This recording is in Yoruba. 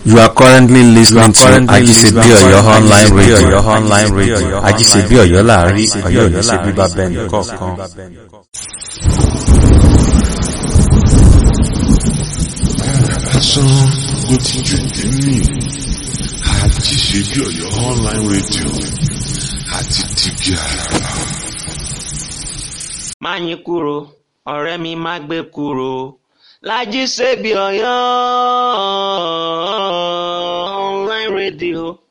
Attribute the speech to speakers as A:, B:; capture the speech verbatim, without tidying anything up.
A: You are currently listening to Ajisebi Oyo online radio. Online radio. Ajisebi Oyo láàrin Ọ̀yọ́ ní ṣe bíbá bẹ́ẹ̀ nìkọ̀ọ̀kan.
B: Lásán ló ti jù ní mí. Ajisebi Oyo online radio àti tìbí àràrà.
C: Má yín kúrò, ọ̀rẹ́ mi má gbé kúrò. Lájíṣebí Ọ̀yọ́ online radio.